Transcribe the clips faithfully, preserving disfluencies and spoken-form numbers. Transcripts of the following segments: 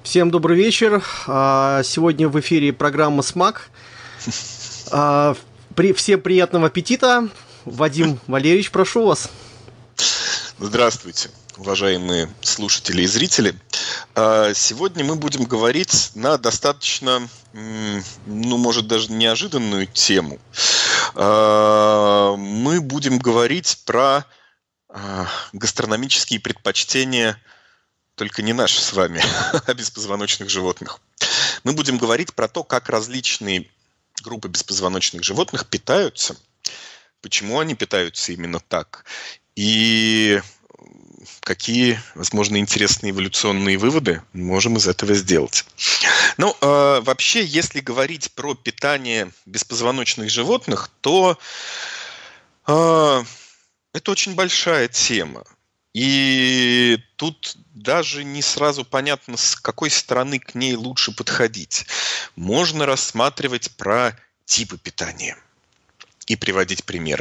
Всем добрый вечер. А, Сегодня в эфире программа «СМАК». А, при- Всем приятного аппетита. Вадим Валерьевич, прошу вас. Здравствуйте, уважаемые слушатели и зрители. А, Сегодня мы будем говорить на достаточно, м, ну, может, даже неожиданную тему. А, Мы будем говорить про а, гастрономические предпочтения, только не наши с вами, а беспозвоночных животных. Мы будем говорить про то, как различные группы беспозвоночных животных питаются, почему они питаются именно так, и какие, возможно, интересные эволюционные выводы мы можем из этого сделать. Ну, э, вообще, если говорить про питание беспозвоночных животных, то э, это очень большая тема. И тут даже не сразу понятно, с какой стороны к ней лучше подходить. Можно рассматривать про типы питания и приводить примеры.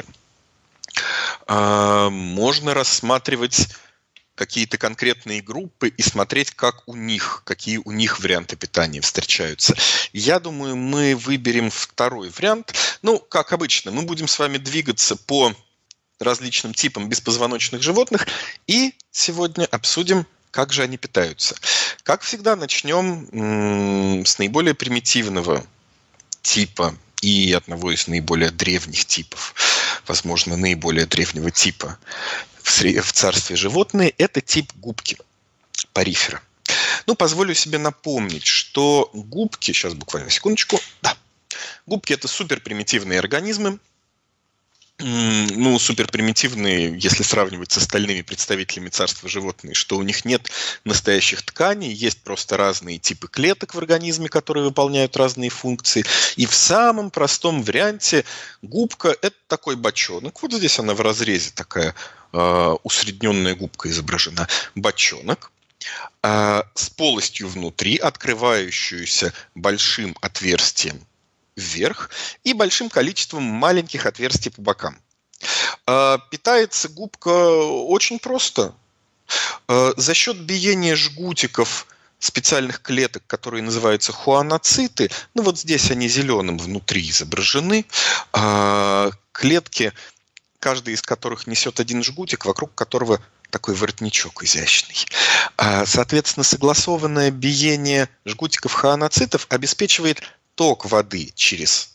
А, Можно рассматривать какие-то конкретные группы и смотреть, как у них, какие у них варианты питания встречаются. Я думаю, мы выберем второй вариант. Ну, как обычно, мы будем с вами двигаться по различным типам беспозвоночных животных и сегодня обсудим, как же они питаются. Как всегда, начнем м, с наиболее примитивного типа и одного из наиболее древних типов, возможно, наиболее древнего типа в, сре- в царстве животные, это тип губки, порифера. Ну, позволю себе напомнить, что губки, сейчас буквально секундочку, да, губки это суперпримитивные организмы, М, ну, суперпримитивные, если сравнивать с остальными представителями царства животных, что у них нет настоящих тканей, есть просто разные типы клеток в организме, которые выполняют разные функции. И в самом простом варианте губка – это такой бочонок. Вот здесь она в разрезе такая э, усредненная губка изображена. Бочонок э, с полостью внутри, открывающуюся большим отверстием вверх и большим количеством маленьких отверстий по бокам. А, Питается губка очень просто. А, За счет биения жгутиков специальных клеток, которые называются хуаноциты, ну вот здесь они зеленым внутри изображены, а, клетки, каждый из которых несет один жгутик, вокруг которого такой воротничок изящный. А, Соответственно, согласованное биение жгутиков хуаноцитов обеспечивает ток воды через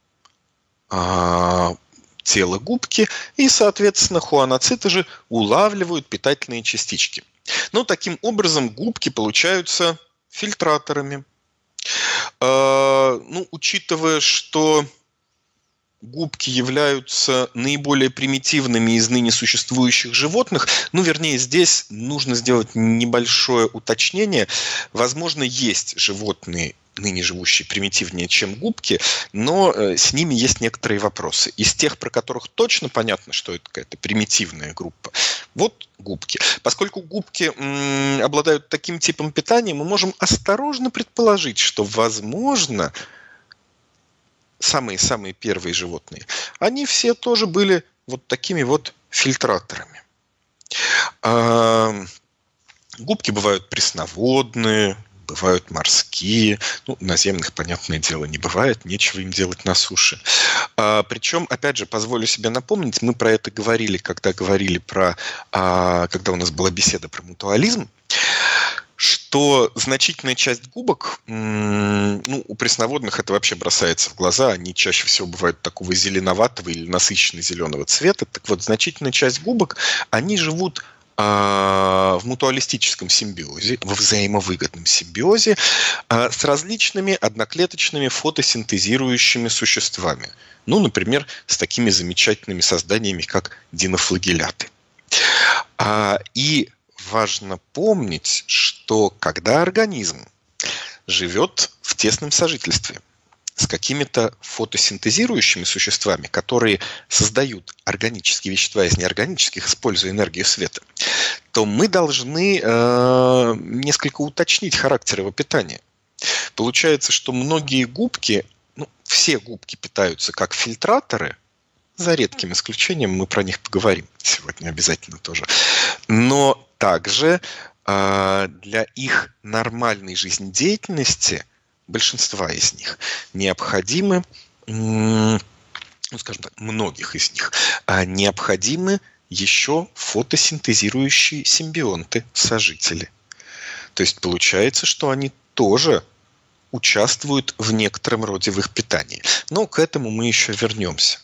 а, тело губки, и, соответственно, хуаноциты же улавливают питательные частички. Ну, таким образом, губки получаются фильтраторами. А, ну, учитывая, что губки являются наиболее примитивными из ныне существующих животных, ну, вернее, здесь нужно сделать небольшое уточнение. Возможно, есть животные, ныне живущие примитивнее, чем губки, но э, с ними есть некоторые вопросы. Из тех, про которых точно понятно, что это какая-то примитивная группа, вот губки. Поскольку губки м, обладают таким типом питания, мы можем осторожно предположить, что, возможно, самые-самые первые животные, они все тоже были вот такими вот фильтраторами. А, Губки бывают пресноводные, бывают морские. Ну, наземных, понятное дело, не бывает, нечего им делать на суше. А, причем, опять же, позволю себе напомнить, мы про это говорили, когда говорили про, а, когда у нас была беседа про мутуализм, что значительная часть губок, м, ну, у пресноводных это вообще бросается в глаза, они чаще всего бывают такого зеленоватого или насыщенно зеленого цвета. Так вот, значительная часть губок, они живут а, в мутуалистическом симбиозе, во взаимовыгодном симбиозе а, с различными одноклеточными фотосинтезирующими существами. Ну, например, с такими замечательными созданиями, как динофлагелляты. А, И важно помнить, что когда организм живет в тесном сожительстве с какими-то фотосинтезирующими существами, которые создают органические вещества из неорганических, используя энергию света, то мы должны э, несколько уточнить характер его питания. Получается, что многие губки, ну, все губки питаются как фильтраторы, за редким исключением, мы про них поговорим сегодня обязательно тоже. Но также для их нормальной жизнедеятельности, большинства из них, необходимы, ну, скажем так, многих из них, необходимы еще фотосинтезирующие симбионты, сожители. То есть получается, что они тоже участвуют в некотором роде в их питании. Но к этому мы еще вернемся.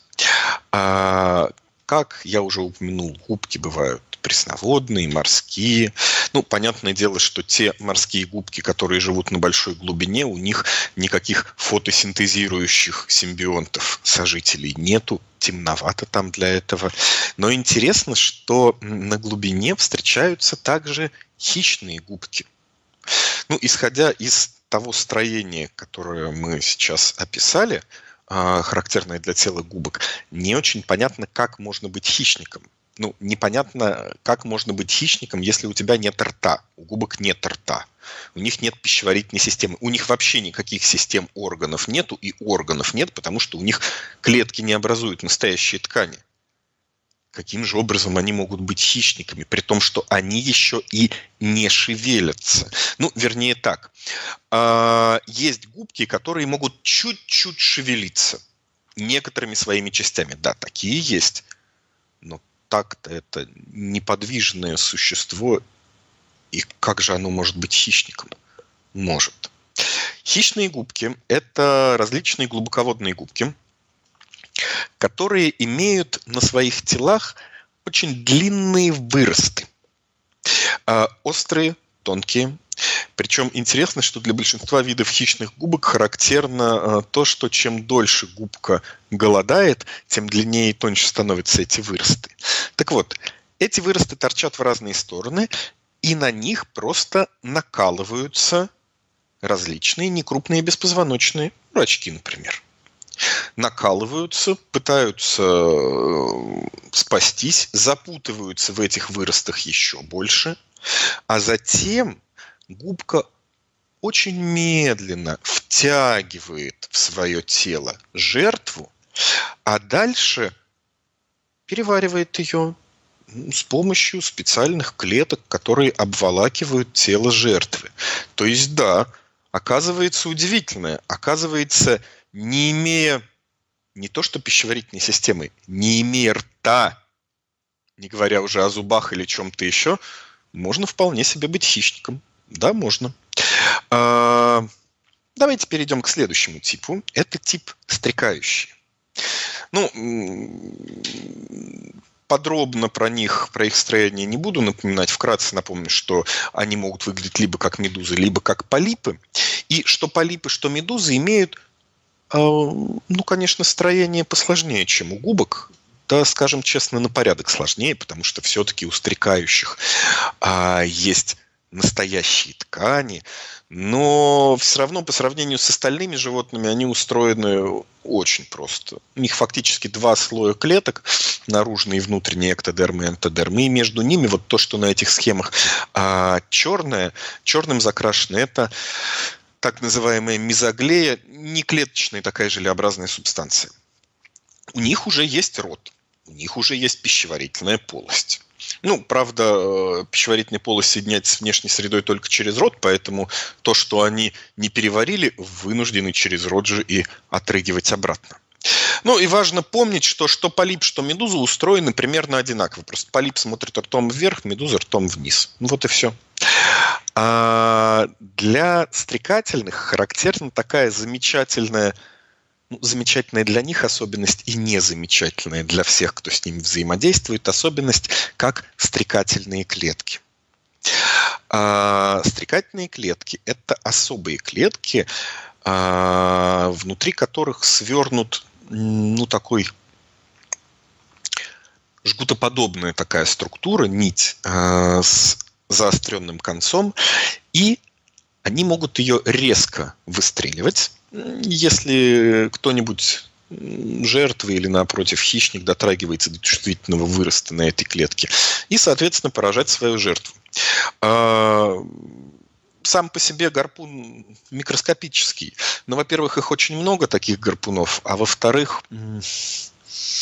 А, как я уже упомянул, губки бывают пресноводные, морские. Ну, понятное дело, что те морские губки, которые живут на большой глубине, у них никаких фотосинтезирующих симбионтов, сожителей нету, темновато там для этого. Но интересно, что на глубине встречаются также хищные губки. Ну, исходя из того строения, которое мы сейчас описали, характерное для тела губок, не очень понятно, как можно быть хищником. Ну, непонятно, как можно быть хищником, если у тебя нет рта. У губок нет рта. У них нет пищеварительной системы. У них вообще никаких систем органов нету, и органов нет, потому что у них клетки не образуют настоящие ткани. Каким же образом они могут быть хищниками, при том, что они еще и не шевелятся? Ну, вернее так. Есть губки, которые могут чуть-чуть шевелиться некоторыми своими частями. Да, такие есть. Но так-то это неподвижное существо. И как же оно может быть хищником? Может. Хищные губки – это различные глубоководные губки, которые имеют на своих телах очень длинные выросты. Острые, тонкие. Причем интересно, что для большинства видов хищных губок характерно то, что чем дольше губка голодает, тем длиннее и тоньше становятся эти выросты. Так вот, эти выросты торчат в разные стороны, и на них просто накалываются различные некрупные беспозвоночные рачки, например. Накалываются, пытаются спастись, запутываются в этих выростах еще больше, а затем губка очень медленно втягивает в свое тело жертву, а дальше переваривает ее с помощью специальных клеток, которые обволакивают тело жертвы. То есть, да, оказывается удивительное, оказывается, не имея не то что пищеварительной системы, не имея рта, не говоря уже о зубах или чем-то еще, можно вполне себе быть хищником. Да, можно. А, давайте перейдем к следующему типу. Это тип стрекающие. Ну, подробно про них, про их строение не буду напоминать. Вкратце напомню, что они могут выглядеть либо как медузы, либо как полипы. И что полипы, что медузы имеют, ну, конечно, строение посложнее, чем у губок. Да, скажем честно, на порядок сложнее, потому что все-таки у стрекающих а, есть настоящие ткани, но все равно по сравнению с остальными животными они устроены очень просто. У них фактически два слоя клеток, наружный и внутренний, эктодерм и энтодерм, и между ними вот то, что на этих схемах а, черное, черным закрашено, это так называемая мезоглея, неклеточная такая желеобразная субстанция. У них уже есть рот, у них уже есть пищеварительная полость. Ну, правда, пищеварительная полость соединяется с внешней средой только через рот, поэтому то, что они не переварили, вынуждены через рот же и отрыгивать обратно. Ну и важно помнить, что что полип, что медуза устроены примерно одинаково. Просто полип смотрит ртом вверх, медуза ртом вниз. Вот и все. А для стрекательных характерна такая замечательная, ну, замечательная для них особенность и незамечательная для всех, кто с ними взаимодействует, особенность, как стрекательные клетки. А стрекательные клетки – это особые клетки, а, внутри которых свернут, ну, такой жгутоподобная такая структура, нить а, с заостренным концом, и они могут ее резко выстреливать. Если кто-нибудь, жертва или, напротив, хищник, дотрагивается до чувствительного выроста на этой клетке и, соответственно, поражать свою жертву. Сам по себе гарпун микроскопический. Но, во-первых, их очень много, таких гарпунов, а во-вторых,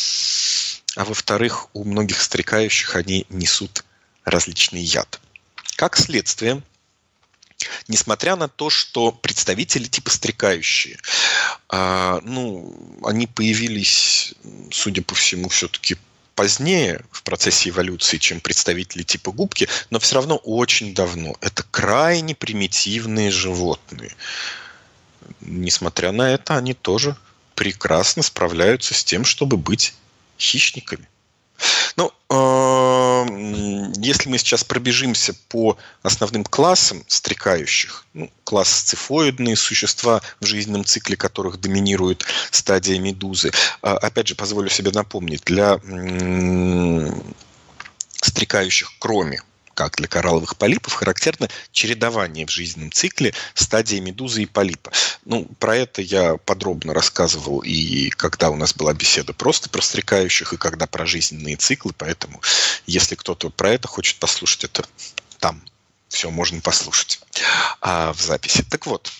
а во-вторых, у многих стрекающих они несут различный яд. Как следствие, несмотря на то, что представители типа стрекающие, а, ну, они появились, судя по всему, все-таки позднее в процессе эволюции, чем представители типа губки, но все равно очень давно. Это крайне примитивные животные. Несмотря на это, они тоже прекрасно справляются с тем, чтобы быть хищниками. Ну, если мы сейчас пробежимся по основным классам стрекающих, ну, класс сцифоидные существа, в жизненном цикле которых доминирует стадия медузы. Опять же, позволю себе напомнить, для стрекающих, кроме как для коралловых полипов, характерно чередование в жизненном цикле стадии медузы и полипа. Ну, про это я подробно рассказывал и когда у нас была беседа просто про стрекающих, и когда про жизненные циклы, поэтому если кто-то про это хочет послушать, это там все можно послушать а, в записи. Так вот,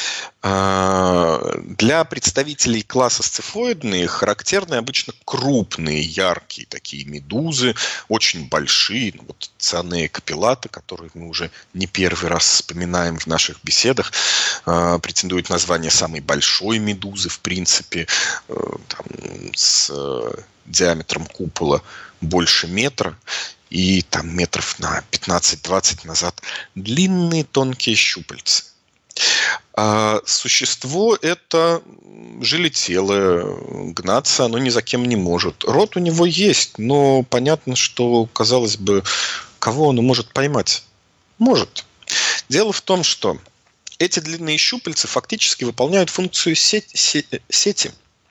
для представителей класса сцифоидные характерны обычно крупные, яркие такие медузы, очень большие. Ну, вот цианея капиллата, которые мы уже не первый раз вспоминаем в наших беседах, претендует на звание самой большой медузы, в принципе, там, с диаметром купола больше метра. И там метров на пятнадцать-двадцать назад длинные тонкие щупальца. А существо это жилетелое, гнаться оно ни за кем не может. Рот у него есть, но понятно, что, казалось бы, кого оно может поймать? Может. Дело в том, что эти длинные щупальца фактически выполняют функцию сети. сети.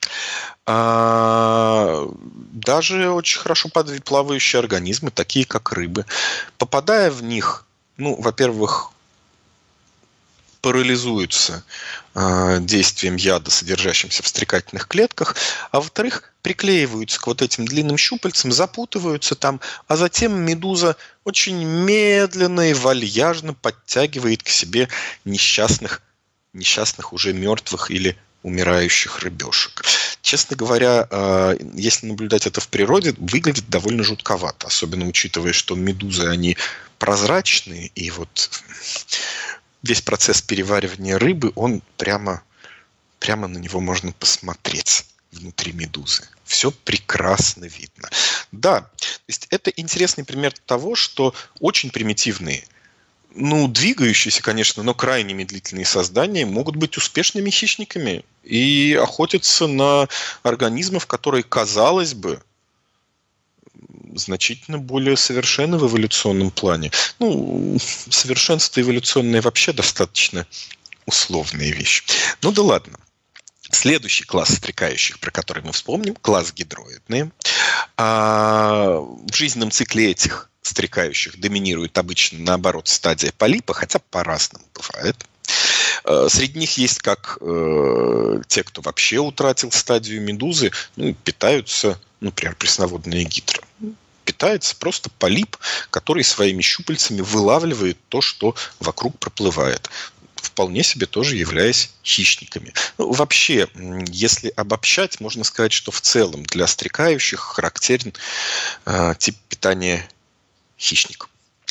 А, даже очень хорошо плавающие организмы, такие как рыбы, попадая в них, ну, во-первых, парализуются э, действием яда, содержащимся в стрекательных клетках, а во-вторых, приклеиваются к вот этим длинным щупальцам, запутываются там, а затем медуза очень медленно и вальяжно подтягивает к себе несчастных, несчастных уже мертвых или умирающих рыбешек. Честно говоря, э, если наблюдать это в природе, выглядит довольно жутковато, особенно учитывая, что медузы, они прозрачные, и вот весь процесс переваривания рыбы, он прямо, прямо на него можно посмотреть внутри медузы. Все прекрасно видно. Да, то есть это интересный пример того, что очень примитивные, ну, двигающиеся, конечно, но крайне медлительные создания могут быть успешными хищниками и охотиться на организмов, которые, казалось бы, значительно более совершенны в эволюционном плане. Ну, совершенство эволюционное вообще достаточно условная вещь. Ну да ладно. Следующий класс стрекающих, про который мы вспомним, класс гидроидные. А в жизненном цикле этих стрекающих доминирует обычно, наоборот, стадия полипа, хотя по-разному бывает. Среди них есть как э, те, кто вообще утратил стадию медузы, ну, питаются, например, пресноводная гидра. Питается просто полип, который своими щупальцами вылавливает то, что вокруг проплывает, вполне себе тоже являясь хищниками. Ну, вообще, если обобщать, можно сказать, что в целом для стрекающих характерен э, тип питания хищник.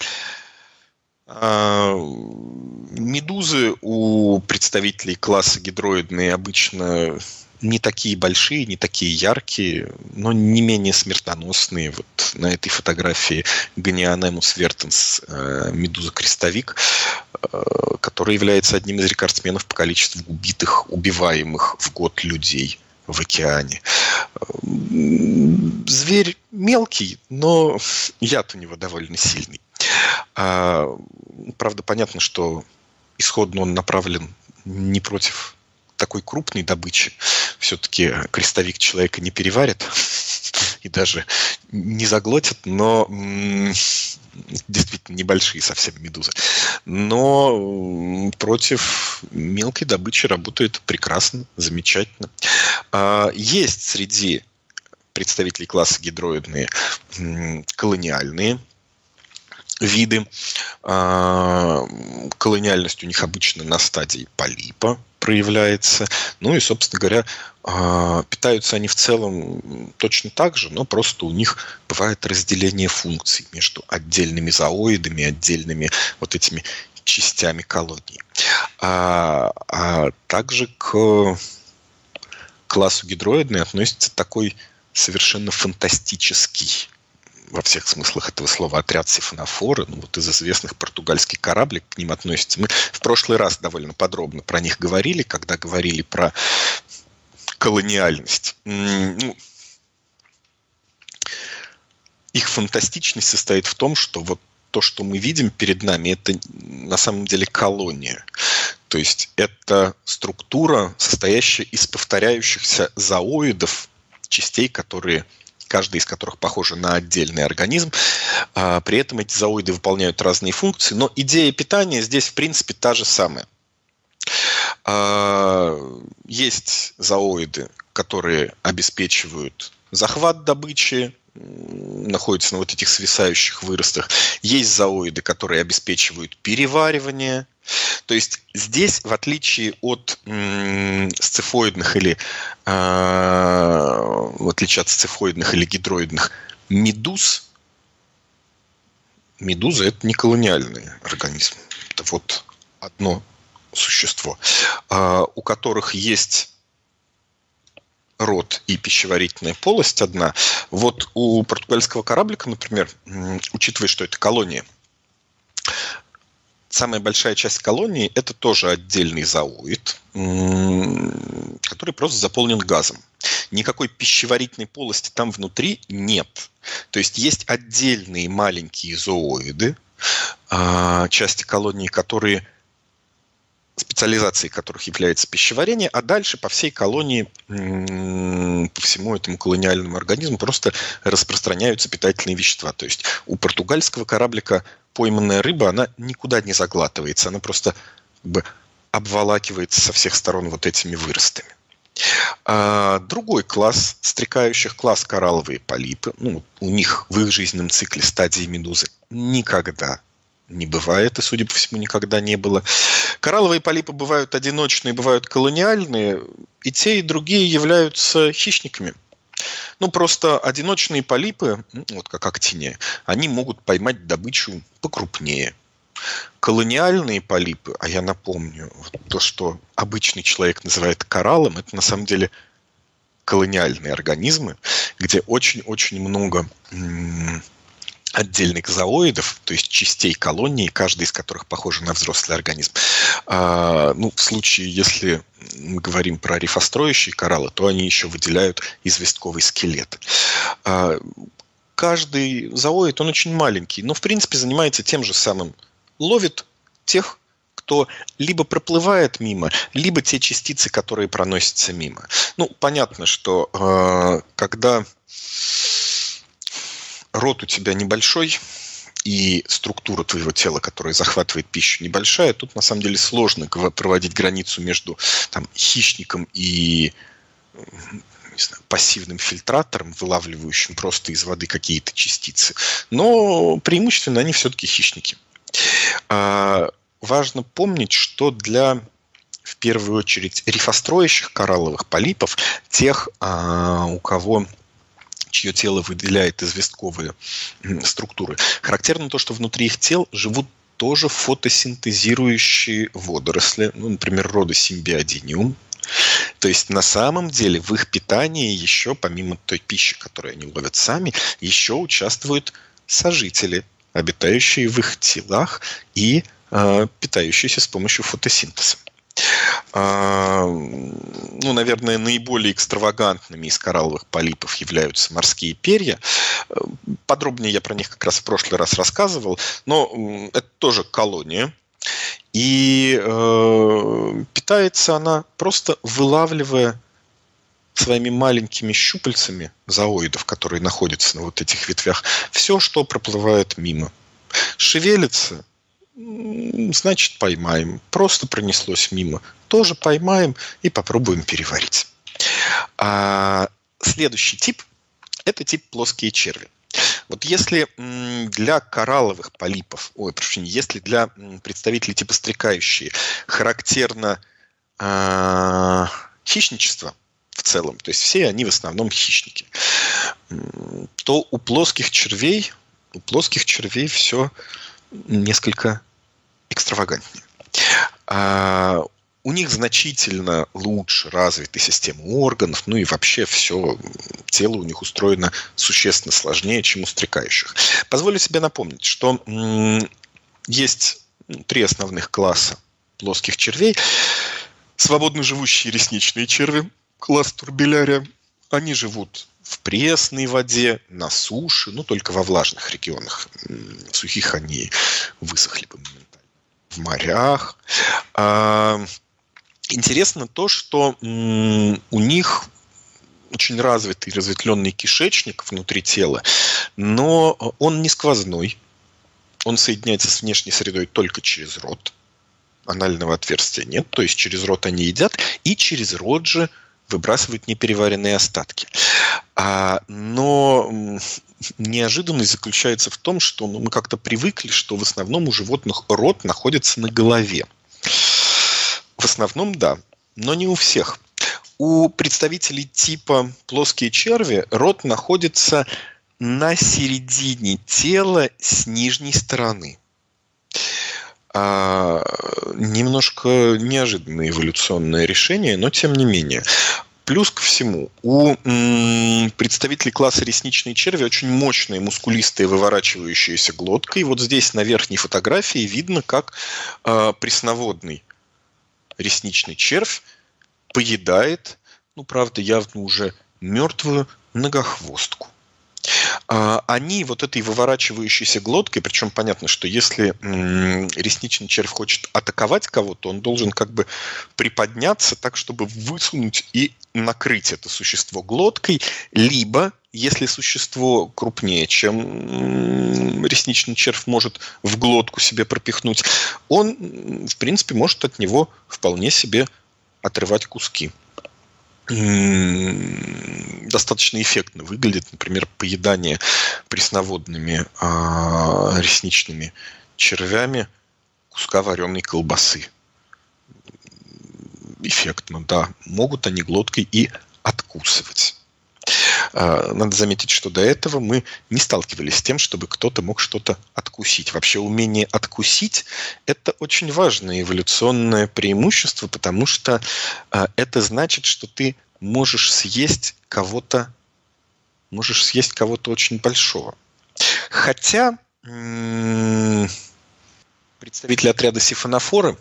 Медузы у представителей класса гидроидные обычно не такие большие, не такие яркие, но не менее смертоносные. Вот на этой фотографии Gonionemos vertens, медуза-крестовик, который является одним из рекордсменов по количеству убитых, убиваемых в год людей в океане. Зверь мелкий, но яд у него довольно сильный. А, правда, понятно, что исходно он направлен не против такой крупной добычи. Все-таки крестовик человека не переварит и даже не заглотит, но м- действительно небольшие совсем медузы. Но против мелкой добычи работает прекрасно, замечательно. А, есть среди представителей класса гидроидные м- колониальные виды. Колониальность у них обычно на стадии полипа, проявляется. Ну и, собственно говоря, питаются они в целом точно так же, но просто у них бывает разделение функций между отдельными зооидами, отдельными вот этими частями колонии. А, а также к классу гидроидные относится такой совершенно фантастический, во всех смыслах этого слова, отряд сифонофоры. Ну, вот из известных португальский кораблик к ним относится. Мы в прошлый раз довольно подробно про них говорили, когда говорили про колониальность. Ну, их фантастичность состоит в том, что вот то, что мы видим перед нами, это на самом деле колония. То есть это структура, состоящая из повторяющихся зооидов, частей, которые, каждая из которых похожа на отдельный организм. А при этом эти зооиды выполняют разные функции, но идея питания здесь, в принципе, та же самая. А есть зооиды, которые обеспечивают захват добычи, находятся на вот этих свисающих выростах. Есть зооиды, которые обеспечивают переваривание. То есть здесь, в отличие от м, сцефоидных или э, в отличие от сцефоидных или гидроидных медуз, медуза – это не колониальный организм. Это вот одно существо, э, у которых есть рот и пищеварительная полость одна. Вот у португальского кораблика, например, учитывая, что это колония, самая большая часть колонии – это тоже отдельный зооид, который просто заполнен газом. Никакой пищеварительной полости там внутри нет. То есть есть отдельные маленькие зооиды, части колонии, которые специализацией которых является пищеварение, а дальше по всей колонии, по всему этому колониальному организму просто распространяются питательные вещества. То есть у португальского кораблика пойманная рыба, она никуда не заглатывается, она просто как бы обволакивается со всех сторон вот этими выростами. А другой класс стрекающих, класс коралловые полипы, ну, у них в их жизненном цикле стадии медузы никогда не бывает, и, судя по всему, никогда не было. Коралловые полипы бывают одиночные, бывают колониальные, и те, и другие являются хищниками. Ну, просто одиночные полипы, вот как актиния, они могут поймать добычу покрупнее. Колониальные полипы, а я напомню, то, что обычный человек называет кораллом, это на самом деле колониальные организмы, где очень-очень много м- отдельных зооидов, то есть частей колонии, каждая из которых похожа на взрослый организм. А, ну, в случае, если мы говорим про рифостроящие кораллы, то они еще выделяют известковый скелет. А, каждый зооид, он очень маленький, но в принципе занимается тем же самым. Ловит тех, кто либо проплывает мимо, либо те частицы, которые проносятся мимо. Ну, понятно, что э, когда рот у тебя небольшой, и структура твоего тела, которая захватывает пищу, небольшая, тут на самом деле сложно проводить границу между там, хищником и не знаю, пассивным фильтратором, вылавливающим просто из воды какие-то частицы. Но преимущественно они все-таки хищники. А, важно помнить, что для, в первую очередь, рифостроящих коралловых полипов, тех, а, у кого чье тело выделяет известковые структуры, характерно то, что внутри их тел живут тоже фотосинтезирующие водоросли, ну, например, рода симбиодиниум. То есть на самом деле в их питании еще, помимо той пищи, которую они ловят сами, еще участвуют сожители, обитающие в их телах и э, питающиеся с помощью фотосинтеза. Ну, наверное, наиболее экстравагантными из коралловых полипов являются морские перья. Подробнее я про них как раз в прошлый раз рассказывал, но это тоже колония. И э, питается она просто вылавливая своими маленькими щупальцами зооидов, которые находятся на вот этих ветвях, все, что проплывает мимо. Шевелится, значит, поймаем. Просто пронеслось мимо. Тоже поймаем и попробуем переварить. А следующий тип – это тип плоские черви. Вот если для коралловых полипов, ой, прошу прощения, если для представителей типа стрекающие характерно э, хищничества в целом, то есть все они в основном хищники, то у плоских червей, у плоских червей все несколько экстравагантнее. А, у них значительно лучше развита система органов, ну и вообще все тело у них устроено существенно сложнее, чем у стрекающих. Позволю себе напомнить, что м- есть три основных класса плоских червей. Свободно живущие ресничные черви, класс турбелярия. Они живут в пресной воде, на суше, ну только во влажных регионах. В сухих они высохли бы моментально. В морях. Интересно то, что у них очень развитый разветвленный кишечник внутри тела, но он не сквозной. Он соединяется с внешней средой только через рот. Анального отверстия нет, то есть через рот они едят, и через рот же выбрасывают непереваренные остатки. А, но неожиданность заключается в том, что ну, мы как-то привыкли, что в основном у животных рот находится на голове. В основном, да, но не у всех. У представителей типа плоские черви рот находится на середине тела с нижней стороны. А, немножко неожиданное эволюционное решение, но тем не менее. Плюс ко всему, у м, представителей класса ресничные черви очень мощная, мускулистая, выворачивающаяся глотка. И вот здесь на верхней фотографии видно, как э, пресноводный ресничный червь поедает, ну, правда, явно уже мертвую многохвостку. Они вот этой выворачивающейся глоткой, причем понятно, что если м, ресничный червь хочет атаковать кого-то, он должен как бы приподняться так, чтобы высунуть и накрыть это существо глоткой, либо, если существо крупнее, чем м, ресничный червь может в глотку себе пропихнуть, он, в принципе, может от него вполне себе отрывать куски. Достаточно эффектно выглядит, например, поедание пресноводными а, ресничными червями куска вареной колбасы. Эффектно, да. Могут они глоткой и откусывать. А, надо заметить, что до этого мы не сталкивались с тем, чтобы кто-то мог что-то откусить. Вообще умение откусить – это очень важное эволюционное преимущество, потому что а, это значит, что ты можешь съесть кого-то, можешь съесть кого-то очень большого. Хотя м- представители отряда сифонофоры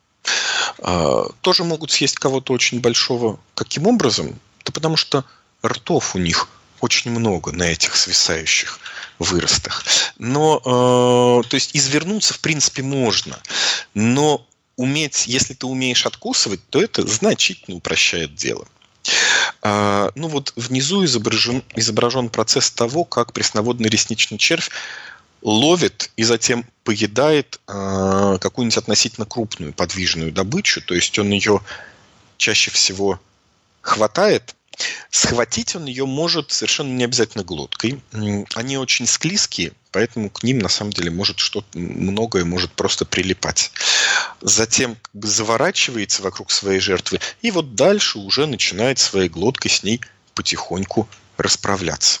а, тоже могут съесть кого-то очень большого. Каким образом? Да потому что ртов у них очень много на этих свисающих выростах. Но, э, то есть извернуться в принципе можно, но уметь, если ты умеешь откусывать, то это значительно упрощает дело. Э, ну вот внизу изображен, изображен процесс того, как пресноводный ресничный червь ловит и затем поедает э, какую-нибудь относительно крупную подвижную добычу, то есть он ее чаще всего хватает. Схватить он ее может совершенно не обязательно глоткой. Они очень склизкие, поэтому к ним на самом деле может что-то, многое может просто прилипать. Затем как бы заворачивается вокруг своей жертвы и вот дальше уже начинает своей глоткой с ней потихоньку расправляться.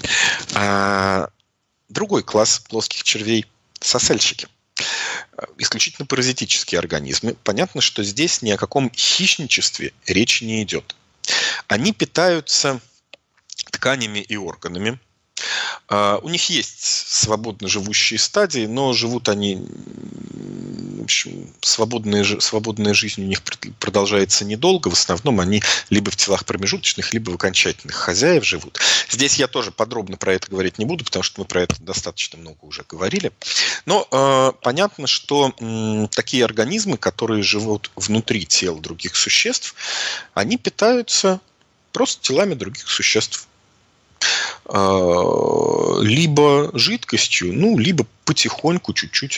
А другой класс плоских червей – сосальщики. Исключительно паразитические организмы. Понятно, что здесь ни о каком хищничестве речи не идет. Они питаются тканями и органами. Uh, у них есть свободно живущие стадии, но живут они, в общем, свободная, свободная жизнь у них продолжается недолго. В основном они либо в телах промежуточных, либо в окончательных хозяев живут. Здесь я тоже подробно про это говорить не буду, потому что мы про это достаточно много уже говорили. Но uh, понятно, что м, такие организмы, которые живут внутри тел других существ, они питаются просто телами других существ. Либо жидкостью, ну, либо потихоньку, чуть-чуть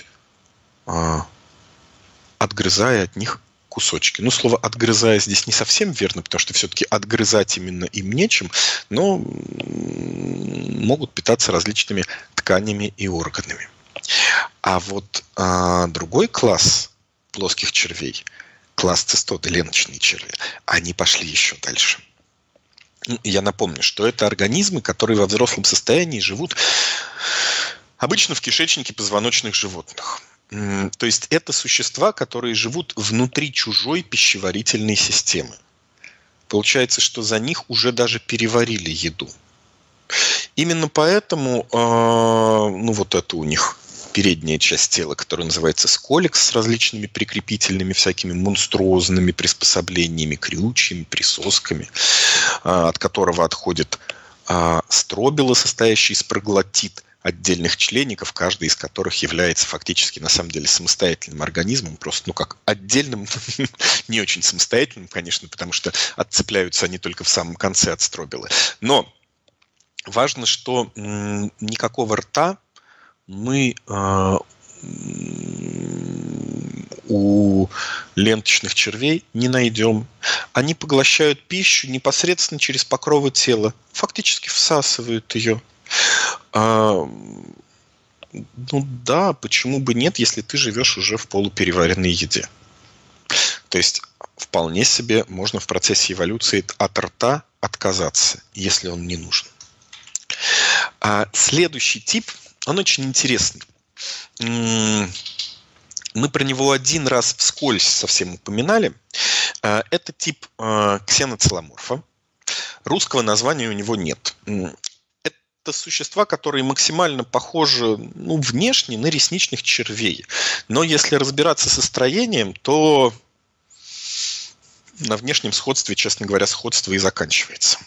отгрызая от них кусочки. Ну, слово «отгрызая» здесь не совсем верно, потому что все-таки отгрызать именно им нечем, но могут питаться различными тканями и органами. А вот а, другой класс плоских червей, класс цистоды, ленточные черви, они пошли еще дальше. Я напомню, что это организмы, которые во взрослом состоянии живут обычно в кишечнике позвоночных животных. То есть это существа, которые живут внутри чужой пищеварительной системы. Получается, что за них уже даже переварили еду. Именно поэтому, ну вот это у них передняя часть тела, которая называется сколикс, с различными прикрепительными всякими монструозными приспособлениями, крючьями, присосками, от которого отходит стробила, состоящая из проглотит отдельных члеников, каждый из которых является фактически на самом деле самостоятельным организмом, просто ну как отдельным, не очень самостоятельным, конечно, потому что отцепляются они только в самом конце от стробилы. Но важно, что м, никакого рта мы э, у ленточных червей не найдем. Они поглощают пищу непосредственно через покровы тела, фактически всасывают ее. А, ну да, почему бы нет, если ты живешь уже в полупереваренной еде. То есть вполне себе можно в процессе эволюции от рта отказаться, если он не нужен. А следующий тип, он очень интересный. Мы про него один раз вскользь совсем упоминали. Это тип ксеноцеломорфа. Русского названия у него нет. Это существа, которые максимально похожи, ну, внешне на ресничных червей. Но если разбираться со строением, то на внешнем сходстве, честно говоря, сходство и заканчивается.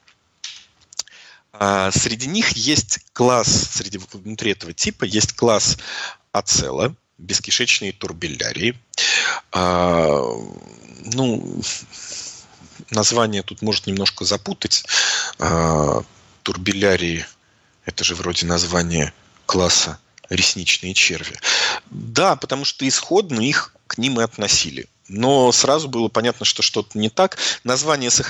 А среди них есть класс, среди внутри этого типа есть класс ацелла, бескишечные турбиллярии. А, ну, название тут может немножко запутать. А, турбиллярии – это же вроде название класса ресничные черви. Да, потому что исходно их к ним и относили. Но сразу было понятно, что что-то не так. Название сохранилось.